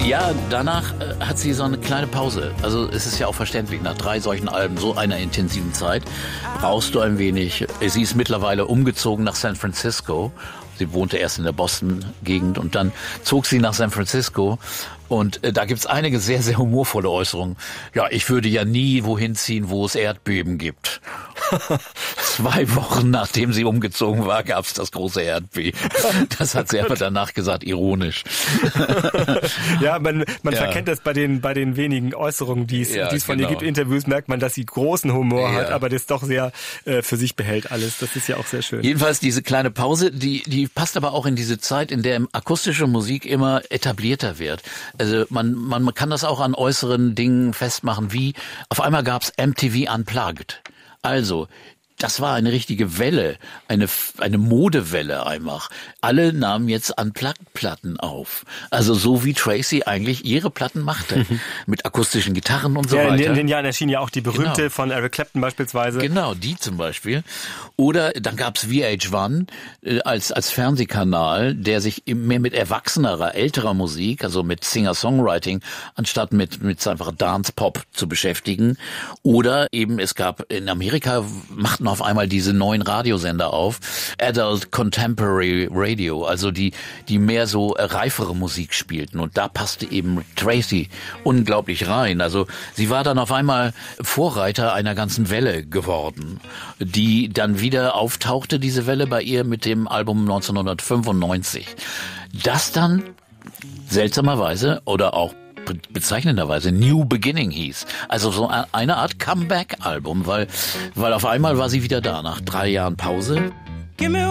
Ja, danach hat sie so eine kleine Pause. Also es ist ja auch verständlich, nach 3 solchen Alben, so einer intensiven Zeit, brauchst du ein wenig. Sie ist mittlerweile umgezogen nach San Francisco. Sie wohnte erst in der Boston-Gegend und dann zog sie nach San Francisco. Und da gibt's einige sehr, sehr humorvolle Äußerungen. Ja, ich würde ja nie wohin ziehen, wo es Erdbeben gibt. 2 Wochen nachdem sie umgezogen war, gab's das große Erdbeben. Das hat sie aber danach gesagt, ironisch. Ja, man verkennt das bei den wenigen Äußerungen, die es von ihr gibt. Interviews merkt man, dass sie großen Humor hat, aber das doch sehr für sich behält alles. Das ist ja auch sehr schön. Jedenfalls diese kleine Pause, die passt aber auch in diese Zeit, in der akustische Musik immer etablierter wird. Also man kann das auch an äußeren Dingen festmachen, wie auf einmal gab's MTV Unplugged. Also, das war eine richtige Welle, eine Modewelle einfach. Alle nahmen jetzt Unplugged-Platten auf. Also so wie Tracy eigentlich ihre Platten machte. Mit akustischen Gitarren und so weiter. In den Jahren erschien ja auch die berühmte von Eric Clapton beispielsweise. Genau, die zum Beispiel. Oder dann gab's VH1 als Fernsehkanal, der sich mehr mit erwachsenerer, älterer Musik, also mit Singer-Songwriting, anstatt mit einfach Dance-Pop zu beschäftigen. Oder eben es gab in Amerika, machten auf einmal diese neuen Radiosender auf, Adult Contemporary Radio, also die mehr so reifere Musik spielten, und da passte eben Tracy unglaublich rein. Also sie war dann auf einmal Vorreiter einer ganzen Welle geworden, die dann wieder auftauchte, diese Welle bei ihr mit dem Album 1995. Das dann seltsamerweise oder auch bezeichnenderweise New Beginning hieß. Also so eine Art Comeback-Album, weil auf einmal war sie wieder da, nach 3 Jahren Pause.